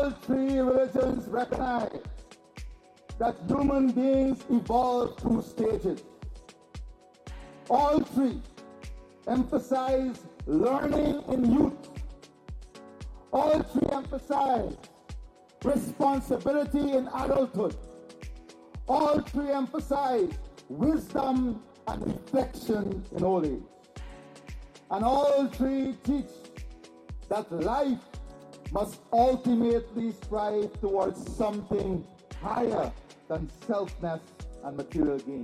All three religions recognize that human beings evolve through stages. All three emphasize learning in youth. All three emphasize responsibility in adulthood. All three emphasize wisdom and reflection in old age. And all three teach that life must ultimately strive towards something higher than selfness and material gain.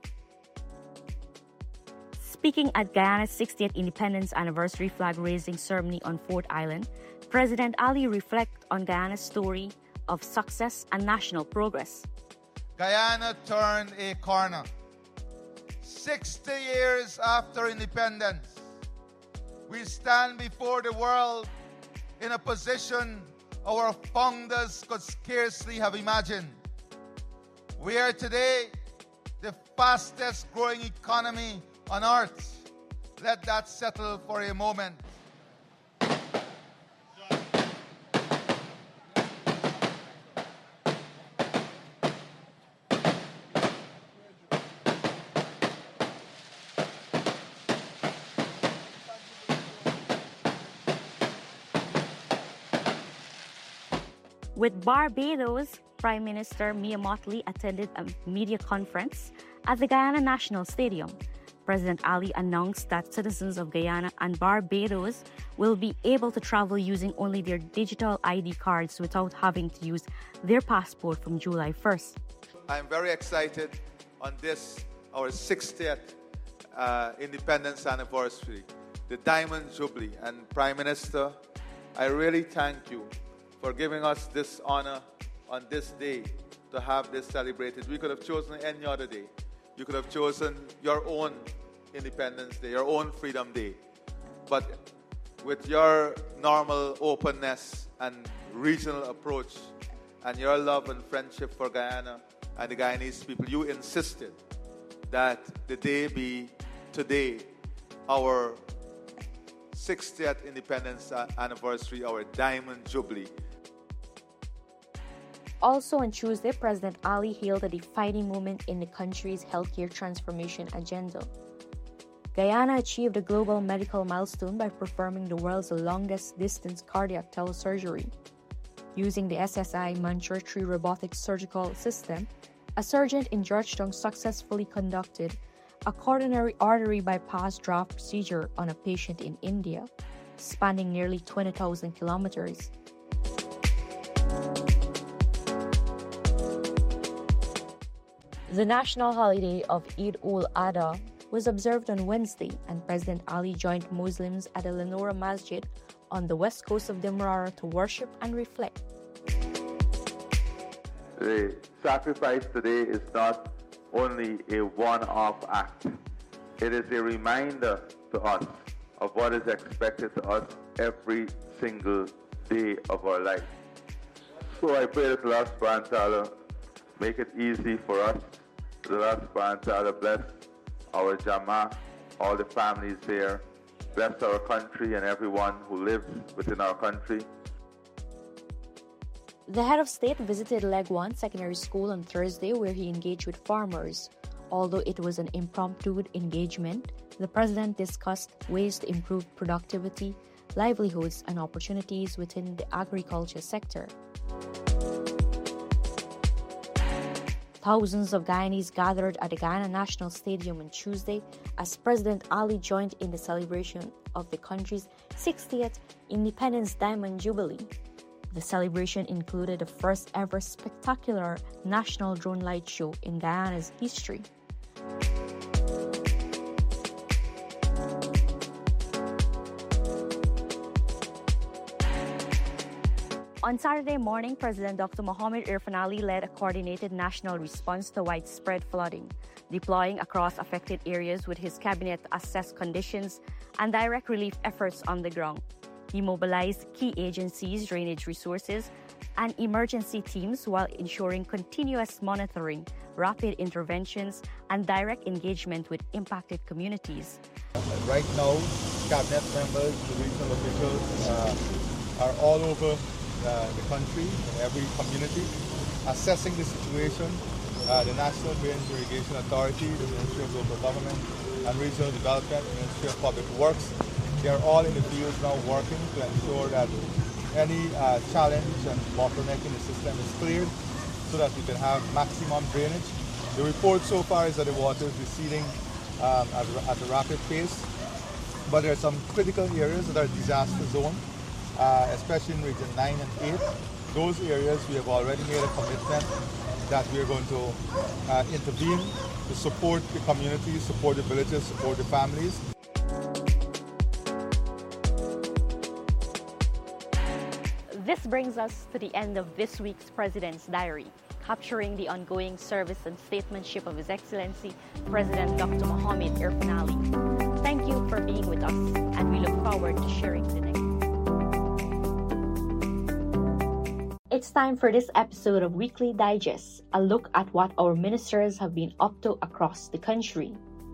Speaking at Guyana's 60th Independence Anniversary flag-raising ceremony on Fort Island, President Ali reflected on Guyana's story of success and national progress. Guyana turned a corner. 60 years after independence, we stand before the world in a position our founders could scarcely have imagined. We are today the fastest growing economy on earth. Let that settle for a moment. With Barbados, Prime Minister Mia Mottley attended a media conference at the Guyana National Stadium. President Ali announced that citizens of Guyana and Barbados will be able to travel using only their digital ID cards without having to use their passport from July 1st. I'm very excited on this, our 60th independence anniversary, the Diamond Jubilee. And Prime Minister, I really thank you for giving us this honor on this day to have this celebrated. We could have chosen any other day. You could have chosen your own Independence Day, your own Freedom Day. But with your normal openness and regional approach and your love and friendship for Guyana and the Guyanese people, you insisted that the day be today, our 60th independence anniversary, our Diamond Jubilee. Also on Tuesday, President Ali hailed a defining moment in the country's healthcare transformation agenda. Guyana achieved a global medical milestone by performing the world's longest distance cardiac telesurgery. Using the SSI Mantra 3 robotic surgical system, a surgeon in Georgetown successfully conducted a coronary artery bypass draft procedure on a patient in India, spanning nearly 20,000 kilometers. The national holiday of Eid ul-Adha was observed on Wednesday, and President Ali joined Muslims at the Lenora Masjid on the west coast of Demerara to worship and reflect. The sacrifice today is not only a one-off act. It is a reminder to us of what is expected to us every single day of our life. So I pray that Allah subhanahu wa ta'ala make it easy for us. That Allah subhanahu wa ta'ala bless our Jama'ah, all the families there. Bless our country and everyone who lives within our country. The head of state visited Legwan Secondary School on Thursday, where he engaged with farmers. Although it was an impromptu engagement, the president discussed ways to improve productivity, livelihoods, and opportunities within the agriculture sector. Thousands of Guyanese gathered at the Guyana National Stadium on Tuesday as President Ali joined in the celebration of the country's 60th Independence Diamond Jubilee. The celebration included the first ever spectacular national drone light show in Guyana's history. On Saturday morning, President Dr. Mohamed Irfaan Ali led a coordinated national response to widespread flooding, deploying across affected areas with his cabinet to assess conditions and direct relief efforts on the ground. He mobilized key agencies, drainage resources, and emergency teams while ensuring continuous monitoring, rapid interventions, and direct engagement with impacted communities. Right now, cabinet members, the regional officials are all over the country, in every community, assessing the situation. The National Drainage Irrigation Authority, the Ministry of Local Government and Regional Development, the Ministry of Public Works, they are all in the field now working to ensure that any challenge and bottleneck in the system is cleared so that we can have maximum drainage. The report so far is that the water is receding at a rapid pace, but there are some critical areas that are disaster zone, especially in Region 9 and 8. Those areas we have already made a commitment that we are going to intervene to support the communities, support the villages, support the families. This brings us to the end of this week's President's Diary, capturing the ongoing service and statesmanship of His Excellency, President Dr. Mohamed Irfaan Ali. Thank you for being with us, and we look forward to sharing the next. It's time for this episode of Weekly Digest, a look at what our ministers have been up to across the country.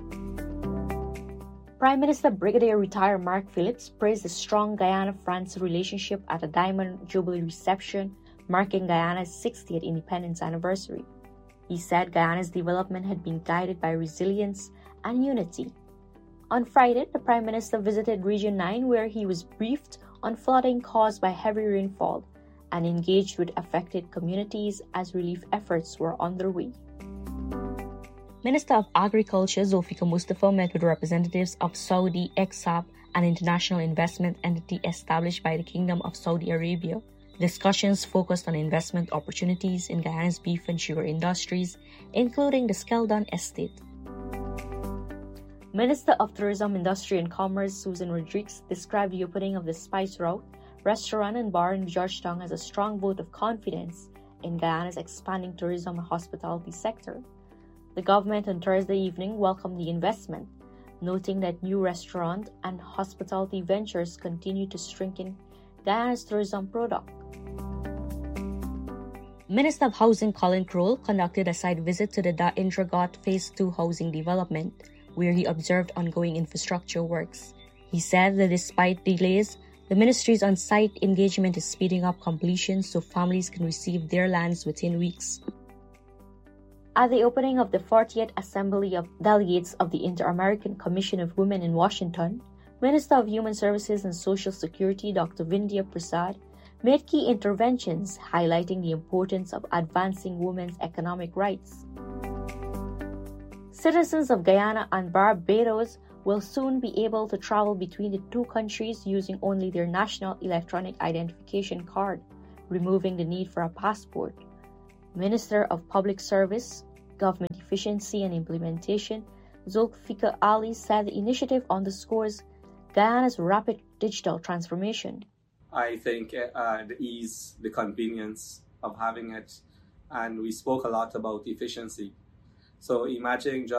Prime Minister Brigadier Retired Mark Phillips praised the strong Guyana-France relationship at a Diamond Jubilee reception marking Guyana's 60th independence anniversary. He said Guyana's development had been guided by resilience and unity. On Friday, the Prime Minister visited Region 9 where he was briefed on flooding caused by heavy rainfall and engaged with affected communities as relief efforts were underway. Minister of Agriculture Zulfikar Mustafa met with representatives of Saudi Exab, an international investment entity established by the Kingdom of Saudi Arabia. Discussions focused on investment opportunities in Guyana's beef and sugar industries, including the Skeldon Estate. Minister of Tourism, Industry and Commerce Susan Rodriguez described the opening of the Spice Route restaurant and bar in Georgetown as a strong vote of confidence in Guyana's expanding tourism and hospitality sector. The government on Thursday evening welcomed the investment, noting that new restaurant and hospitality ventures continue to strengthen Guyana's tourism product. Minister of Housing Colin Crowell conducted a site visit to the Da Indragot Phase 2 housing development, where he observed ongoing infrastructure works. He said that despite delays, the ministry's on-site engagement is speeding up completion so families can receive their lands within weeks. At the opening of the 40th Assembly of Delegates of the Inter-American Commission of Women in Washington, Minister of Human Services and Social Security Dr. Vindhya Prasad made key interventions highlighting the importance of advancing women's economic rights. Citizens of Guyana and Barbados will soon be able to travel between the two countries using only their national electronic identification card, removing the need for a passport. Minister of Public Service, Government Efficiency and Implementation, Zulfikar Ali said the initiative underscores Guyana's rapid digital transformation. I think the ease, the convenience of having it, and we spoke a lot about efficiency. So imagine